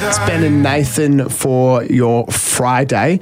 It's Ben and Nathan for your Friday.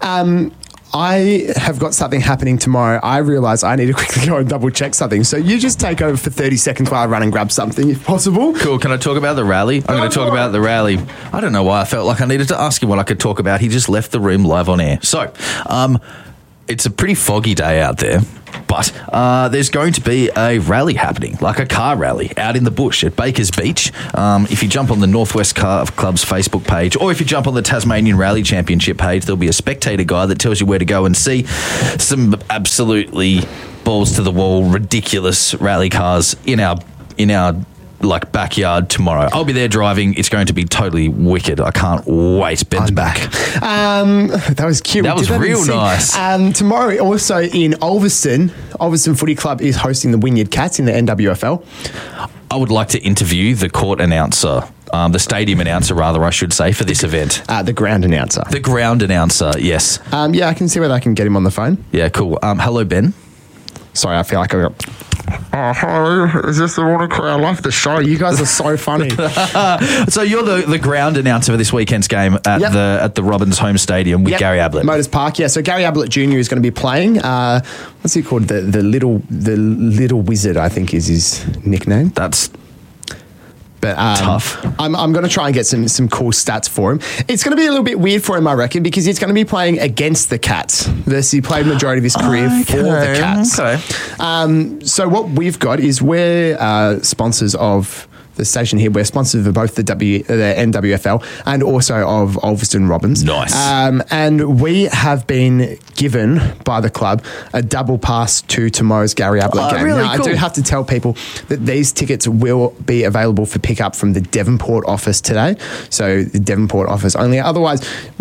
I have got something happening tomorrow. I realise I need to quickly go and double check something. So you just take over for 30 seconds while I run and grab something, if possible. Cool. Can I talk about the rally? I'm going to talk about the rally. I don't know why I felt like I needed to ask him what I could talk about. He just left the room live on air. So, it's a pretty foggy day out there, but there's going to be a rally happening, like a car rally, out in the bush at Bakers Beach. If you jump on the Northwest Car Club's Facebook page, or if you jump on the Tasmanian Rally Championship page, there'll be a spectator guide that tells you where to go and see some absolutely balls-to-the-wall, ridiculous rally cars in our like backyard tomorrow. I'll be there driving. It's going to be totally wicked. I can't wait. Ben's back. That was cute. That was real nice. Tomorrow also in Ulverston Footy Club is hosting the Wynyard Cats in the NWFL. I would like to interview the court announcer, the stadium announcer rather, I should say, for this event. The ground announcer. The ground announcer, yes. Yeah, I can see whether I can get him on the phone. Yeah, cool. Hello, Ben. Sorry, I feel like I got... Oh, hello. Is this the Morning Crew? I love the show. You guys are so funny. So you're the ground announcer for this weekend's game at the Robins home stadium with Gary Ablett. Motors Park, yeah. So Gary Ablett Jr. is going to be playing. What's he called? The little wizard, I think, is his nickname. That's... But tough. I'm going to try and get some cool stats for him. It's going to be a little bit weird for him, I reckon, because he's going to be playing against the Cats. He played the majority of his career for the Cats. Okay. So what we've got is we're sponsors of the station here. We're sponsors of both the NWFL and also of Ulverston Robins. Nice. And we have been given by the club a double pass to tomorrow's Gary Ablett game. Really now, cool. I do have to tell people that these tickets will be available for pickup from the Devonport office today. So the Devonport office only. Otherwise,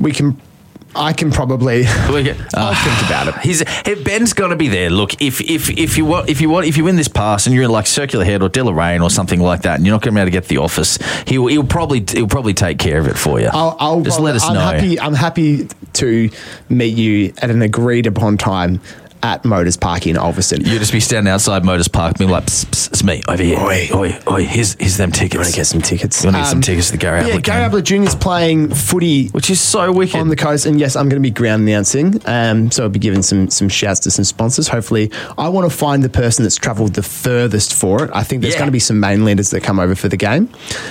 I can probably. I'll think about it. Ben's going to be there. Look, if you win this pass and you're in like Circular Head or Deloraine or something like that, and you're not going to be able to get the office, he'll probably take care of it for you. Just let us know. I'm happy to meet you at an agreed upon time at Motors Park in Ulverston. You'll just be standing outside Motors Park being like, psst, psst, it's me, over here. Oi, here's them tickets. You want to get some tickets? You'll need some tickets to the Gary Ablett game. Gary Ablett Jr. is playing footy. Which is so wicked. On the coast. And yes, I'm going to be ground announcing. So I'll be giving some shouts to some sponsors. Hopefully, I want to find the person that's travelled the furthest for it. I think there's going to be some mainlanders that come over for the game.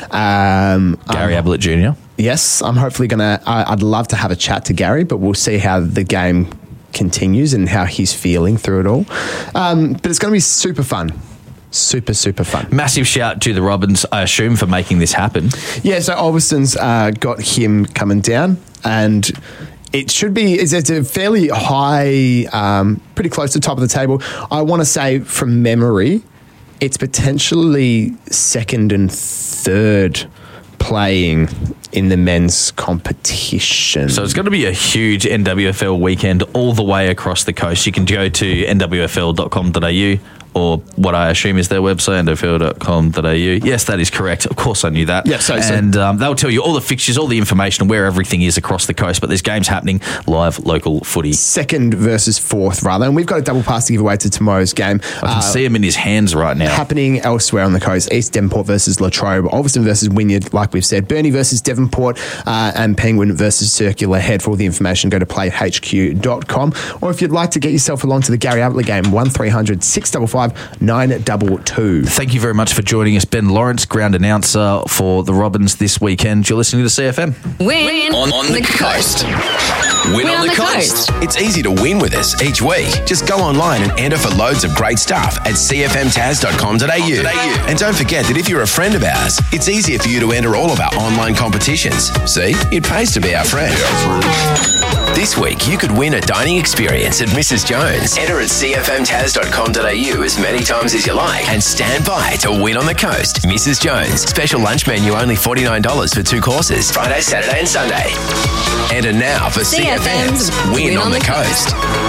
Gary Ablett Jr. Yes, I'm hopefully going to... I'd love to have a chat to Gary, but we'll see how the game continues and how he's feeling through it all. But it's going to be super fun. Super, super fun. Massive shout to the Robins, I assume, for making this happen. Yeah, so Ulverston's got him coming down, and it should be, it's a fairly high, pretty close to the top of the table. I want to say from memory, it's potentially second and third playing in the men's competition. So it's going to be a huge NWFL weekend all the way across the coast. You can go to nwfl.com.au or what I assume is their website, nwfl.com.au. Yes, that is correct. Of course I knew that. Yeah, and they'll tell you all the fixtures, all the information, where everything is across the coast. But there's games happening, live local footy. Second versus fourth, rather. And we've got a double pass to give away to tomorrow's game. I can see him in his hands right now. Happening elsewhere on the coast. East Devonport versus Latrobe. Ulverston versus Wynyard, like we've said. Burnie versus Devonport and Penguin versus Circular Head. For all the information, go to playhq.com. Or if you'd like to get yourself along to the Gary Ablett game, 1300 655 922. Thank you very much for joining us, Ben Lawrence, ground announcer for the Robins this weekend. You're listening to CFM. Win on the coast. Win on the coast. It's easy to win with us each week. Just go online and enter for loads of great stuff at cfmtaz.com.au. And don't forget that if you're a friend of ours, it's easier for you to enter all of our online competitions. See, it pays to be our friend. This week, you could win a dining experience at Mrs. Jones. Enter at cfmtaz.com.au as many times as you like and stand by to win on the coast. Mrs. Jones. Special lunch menu only $49 for 2 courses. Friday, Saturday and Sunday. Enter now for CFM's Win on the Coast.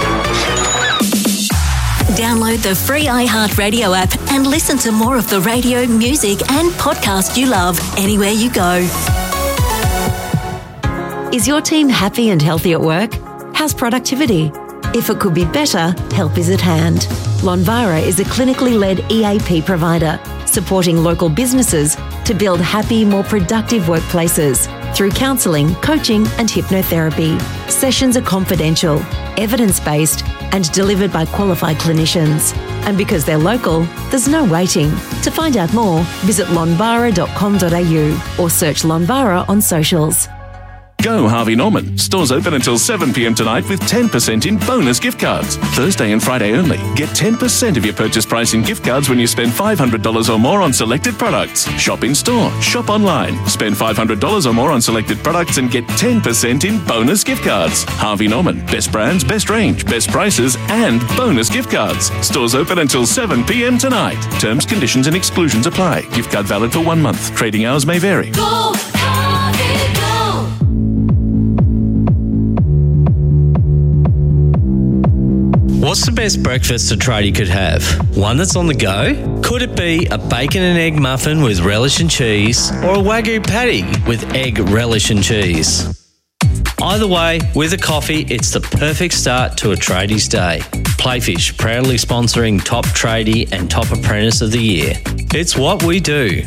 Download the free iHeartRadio app and listen to more of the radio, music and podcast you love anywhere you go. Is your team happy and healthy at work? How's productivity? If it could be better, help is at hand. Lonvira is a clinically led EAP provider supporting local businesses to build happy, more productive workplaces. through counselling, coaching and hypnotherapy. Sessions are confidential, evidence-based and delivered by qualified clinicians. And because they're local, there's no waiting. To find out more, visit lonvara.com.au or search Lonvara on socials. Go Harvey Norman. Stores open until 7 p.m. tonight with 10% in bonus gift cards. Thursday and Friday only. Get 10% of your purchase price in gift cards when you spend $500 or more on selected products. Shop in store. Shop online. Spend $500 or more on selected products and get 10% in bonus gift cards. Harvey Norman. Best brands, best range, best prices and bonus gift cards. Stores open until 7 p.m. tonight. Terms, conditions and exclusions apply. Gift card valid for 1 month. Trading hours may vary. Go, Harvey, go. What's the best breakfast a tradie could have? One that's on the go? Could it be a bacon and egg muffin with relish and cheese, or a Wagyu patty with egg, relish and cheese? Either way, with a coffee, it's the perfect start to a tradie's day. Playfish, proudly sponsoring Top Tradie and Top Apprentice of the Year. It's what we do.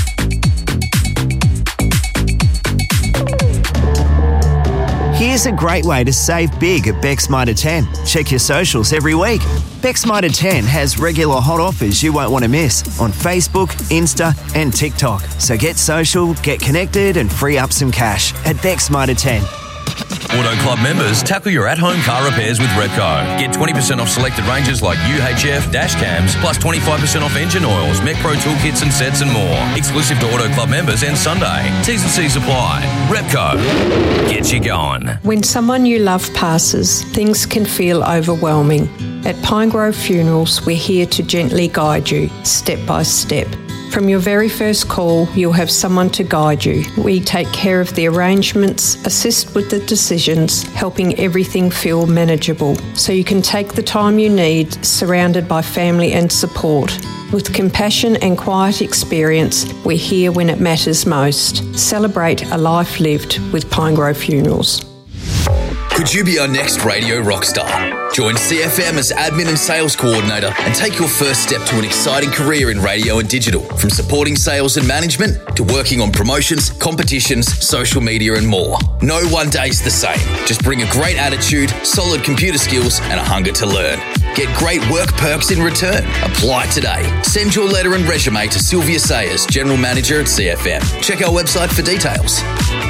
Here's a great way to save big at Beck's Mitre 10. Check your socials every week. Beck's Mitre 10 has regular hot offers you won't want to miss on Facebook, Insta and TikTok. So get social, get connected and free up some cash at Beck's Mitre 10. Auto Club members, tackle your at-home car repairs with Repco. Get 20% off selected ranges like UHF, dash cams, plus 25% off engine oils, Mech Pro toolkits and sets and more. Exclusive to Auto Club members and Sunday. T's and C's apply. Repco. Get you going. When someone you love passes, things can feel overwhelming. At Pinegrove Funerals, we're here to gently guide you, step by step. From your very first call, you'll have someone to guide you. We take care of the arrangements, assist with the decisions, helping everything feel manageable, so you can take the time you need, surrounded by family and support. With compassion and quiet experience, we're here when it matters most. Celebrate a life lived with Pinegrove Funerals. Could you be our next radio rock star? Join CFM as admin and sales coordinator and take your first step to an exciting career in radio and digital. From supporting sales and management to working on promotions, competitions, social media and more. No one day's the same. Just bring a great attitude, solid computer skills and a hunger to learn. Get great work perks in return. Apply today. Send your letter and resume to Sylvia Sayers, General Manager at CFM. Check our website for details.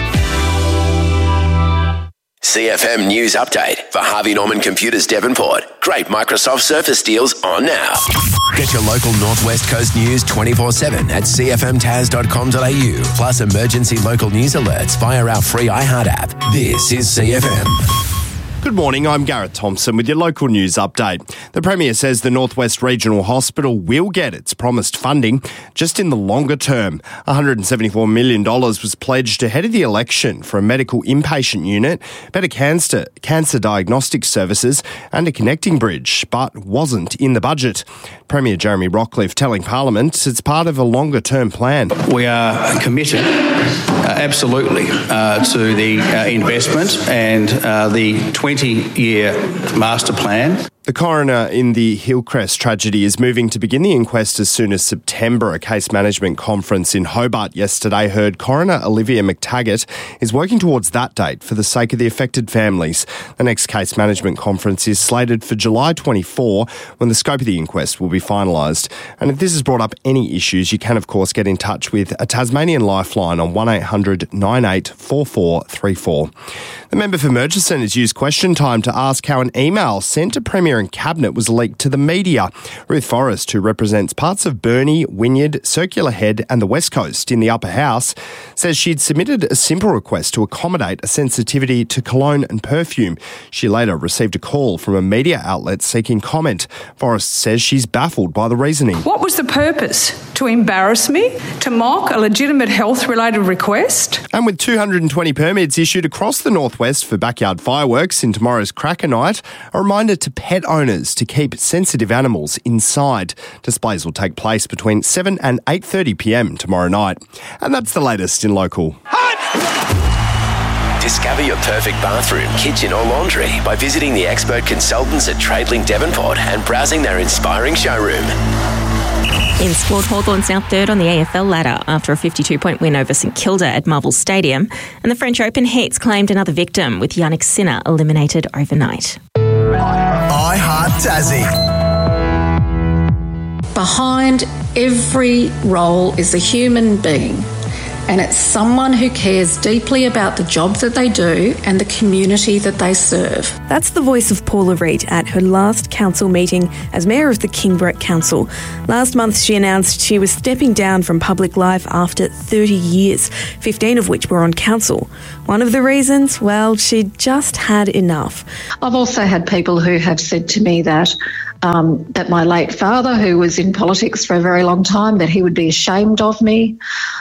CFM News Update for Harvey Norman Computers Devonport. Great Microsoft Surface deals on now. Get your local Northwest Coast news 24/7 at cfmtaz.com.au. Plus emergency local news alerts via our free iHeart app. This is CFM. Good morning, I'm Gareth Thompson with your local news update. The Premier says the Northwest Regional Hospital will get its promised funding just in the longer term. $174 million was pledged ahead of the election for a medical inpatient unit, better cancer diagnostic services and a connecting bridge, but wasn't in the budget. Premier Jeremy Rockliff telling Parliament it's part of a longer term plan. We are committed absolutely to the investment and the 20-year master plan. The coroner in the Hillcrest tragedy is moving to begin the inquest as soon as September. A case management conference in Hobart yesterday heard Coroner Olivia McTaggart is working towards that date for the sake of the affected families. The next case management conference is slated for July 24, when the scope of the inquest will be finalised. And if this has brought up any issues, you can of course get in touch with a Tasmanian Lifeline on 1800 98 4434. The member for Murchison has used question time to ask how an email sent to Premier and Cabinet was leaked to the media. Ruth Forrest, who represents parts of Burnie, Wynyard, Circular Head and the West Coast in the Upper House, says she'd submitted a simple request to accommodate a sensitivity to cologne and perfume. She later received a call from a media outlet seeking comment. Forrest says she's baffled by the reasoning. What was the purpose? To embarrass me? To mock a legitimate health-related request? And with 220 permits issued across the Northwest for backyard fireworks in tomorrow's Cracker Night, a reminder to pet owners to keep sensitive animals inside. Displays will take place between 7 and 8:30 p.m. tomorrow night. And that's the latest in local. Discover your perfect bathroom, kitchen or laundry by visiting the expert consultants at Tradelink Devonport and browsing their inspiring showroom. In sport, Hawthorn now third on the AFL ladder after a 52-point win over St Kilda at Marvel Stadium. And the French Open heats claimed another victim, with Yannick Sinner eliminated overnight. I Heart Tassie. Behind every role is a human being, and it's someone who cares deeply about the job that they do and the community that they serve. That's the voice of Paula Reid at her last council meeting as Mayor of the Kingborough Council. Last month she announced she was stepping down from public life after 30 years, 15 of which were on council. One of the reasons, well, she'd just had enough. I've also had people who have said to me that my late father, who was in politics for a very long time, that he would be ashamed of me.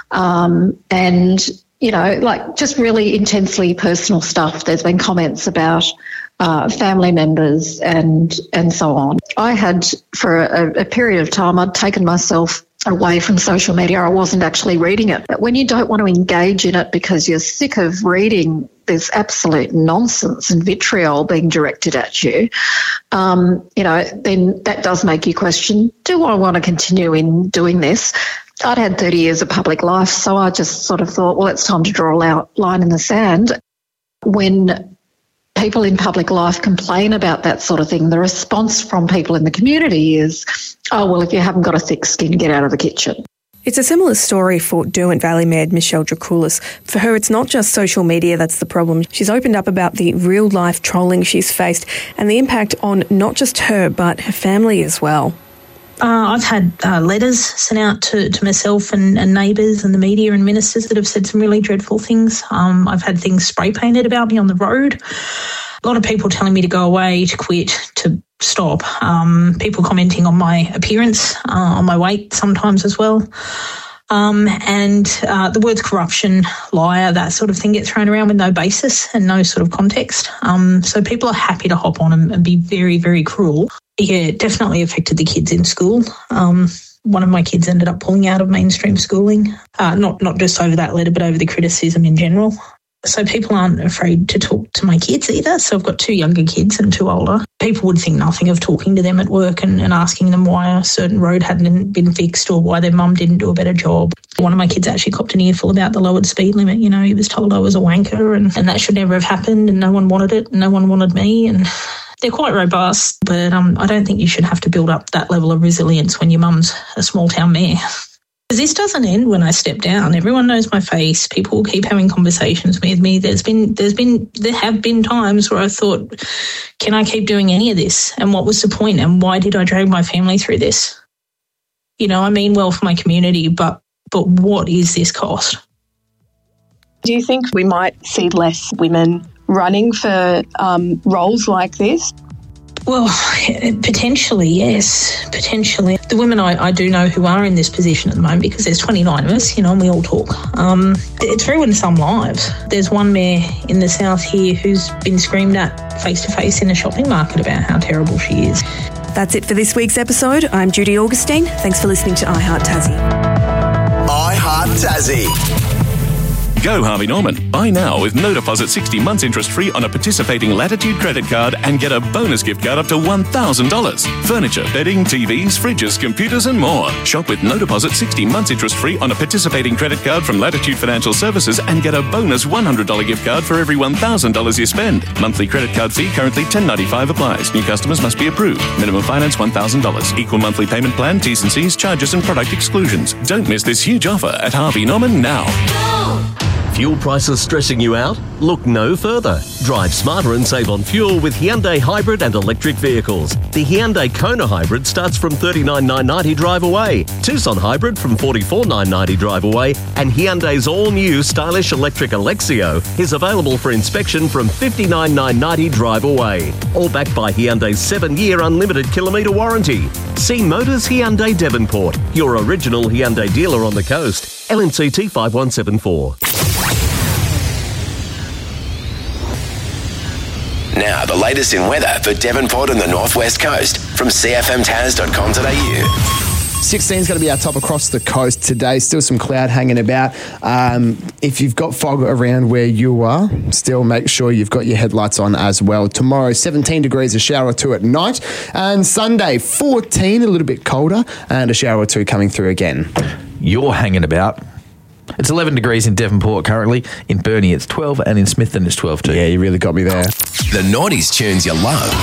And, you know, like just really intensely personal stuff. There's been comments about family members and so on. I had, for a period of time, I'd taken myself away from social media. I wasn't actually reading it. But when you don't want to engage in it because you're sick of reading this absolute nonsense and vitriol being directed at you, you know, then that does make you question, do I want to continue in doing this? I'd had 30 years of public life, so I just sort of thought, well, it's time to draw a line in the sand. When people in public life complain about that sort of thing, the response from people in the community is, oh, well, if you haven't got a thick skin, get out of the kitchen. It's a similar story for Derwent Valley Mayor Michelle Dracoulis. For her, it's not just social media that's the problem. She's opened up about the real-life trolling she's faced and the impact on not just her, but her family as well. I've had letters sent out to myself and neighbours and the media and ministers that have said some really dreadful things. I've had things spray painted about me on the road. A lot of people telling me to go away, to quit, to stop. People commenting on my appearance, on my weight sometimes as well. And the words corruption, liar, that sort of thing get thrown around with no basis and no sort of context. So people are happy to hop on and be very, very cruel. Yeah, it definitely affected the kids in school. One of my kids ended up pulling out of mainstream schooling, not just over that letter, but over the criticism in general. So people aren't afraid to talk to my kids either. So I've got 2 younger kids and 2 older. People would think nothing of talking to them at work and asking them why a certain road hadn't been fixed or why their mum didn't do a better job. One of my kids actually copped an earful about the lowered speed limit. You know, he was told I was a wanker and that should never have happened and no one wanted it and no one wanted me. And they're quite robust, but I don't think you should have to build up that level of resilience when your mum's a small town mayor. This doesn't end when I step down. Everyone knows my face. People will keep having conversations with me. There have been times where I thought, can I keep doing any of this? And what was the point? And why did I drag my family through this? You know, I mean well for my community, but what is this cost? Do you think we might see less women running for roles like this? Well, potentially, yes, potentially. The women I do know who are in this position at the moment, because there's 29 of us, you know, and we all talk, it's ruined some lives. There's one mayor in the south here who's been screamed at face-to-face in a shopping market about how terrible she is. That's it for this week's episode. I'm Judy Augustine. Thanks for listening to I Heart Tassie. I Heart Tassie. Go Harvey Norman. Buy now with no deposit 60 months interest free on a participating Latitude credit card and get a bonus gift card up to $1,000. Furniture, bedding, TVs, fridges, computers and more. Shop with no deposit 60 months interest free on a participating credit card from Latitude Financial Services and get a bonus $100 gift card for every $1,000 you spend. Monthly credit card fee currently $10.95 applies. New customers must be approved. Minimum finance $1,000. Equal monthly payment plan, T's and C's, charges and product exclusions. Don't miss this huge offer at Harvey Norman now. Fuel prices stressing you out? Look no further. Drive smarter and save on fuel with Hyundai hybrid and electric vehicles. The Hyundai Kona hybrid starts from $39,990 drive away, Tucson hybrid from $44,990 drive away, and Hyundai's all-new stylish electric Alexio is available for inspection from $59,990 drive away. All backed by Hyundai's 7-year unlimited kilometre warranty. See Motors Hyundai Devonport, your original Hyundai dealer on the coast. LNCT 5174. Now, the latest in weather for Devonport and the Northwest Coast from cfmtas.com.au. 16 is going to be our top across the coast today. Still some cloud hanging about. If you've got fog around where you are, still make sure you've got your headlights on as well. Tomorrow, 17 degrees, a shower or two at night. And Sunday, 14, a little bit colder, and a shower or two coming through again. You're hanging about. It's 11 degrees in Devonport currently. In Burnie, it's 12, and in Smithton, it's 12 too. Yeah, you really got me there. The 90s tunes you love.